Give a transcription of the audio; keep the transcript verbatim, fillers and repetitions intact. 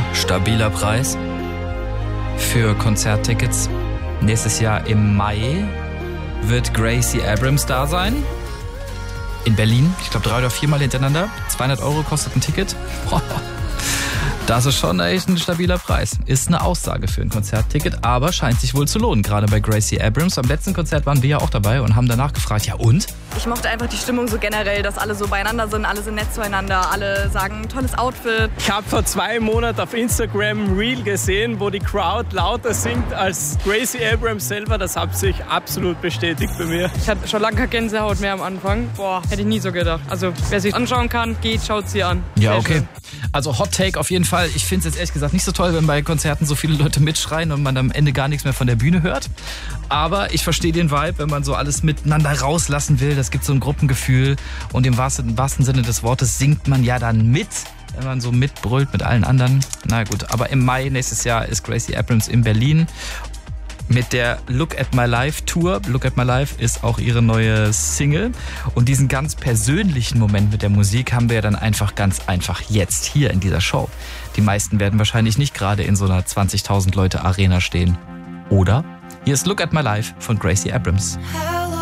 Stabiler Preis für Konzerttickets. Nächstes Jahr im Mai wird Gracie Abrams da sein. In Berlin. Ich glaube drei oder viermal hintereinander. zweihundert Euro kostet ein Ticket. Das ist schon echt ein stabiler Preis. Ist eine Aussage für ein Konzertticket, aber scheint sich wohl zu lohnen. Gerade bei Gracie Abrams. Beim letzten Konzert waren wir ja auch dabei und haben danach gefragt, ja und? Ich mochte einfach die Stimmung so generell, dass alle so beieinander sind, alle sind nett zueinander, alle sagen, tolles Outfit. Ich habe vor zwei Monaten auf Instagram ein Reel gesehen, wo die Crowd lauter singt als Gracie Abrams selber. Das hat sich absolut bestätigt bei mir. Ich hatte schon lange keine Gänsehaut mehr am Anfang. Boah, hätte ich nie so gedacht. Also, wer sich anschauen kann, geht, schaut sie an. Ja, Sehr okay. schön. Also Hot Take auf jeden Fall. Ich finde es jetzt ehrlich gesagt nicht so toll, wenn bei Konzerten so viele Leute mitschreien und man am Ende gar nichts mehr von der Bühne hört. Aber ich verstehe den Vibe, wenn man so alles miteinander rauslassen will. Das gibt so ein Gruppengefühl und im wahrsten, im wahrsten Sinne des Wortes singt man ja dann mit, wenn man so mitbrüllt mit allen anderen. Na gut, aber im Mai nächstes Jahr ist Gracie Abrams in Berlin mit der Look at My Life Tour. Look at My Life ist auch ihre neue Single. Und diesen ganz persönlichen Moment mit der Musik haben wir ja dann einfach ganz einfach jetzt hier in dieser Show. Die meisten werden wahrscheinlich nicht gerade in so einer zwanzigtausend Leute Arena stehen. Oder? Hier ist Look at My Life von Gracie Abrams.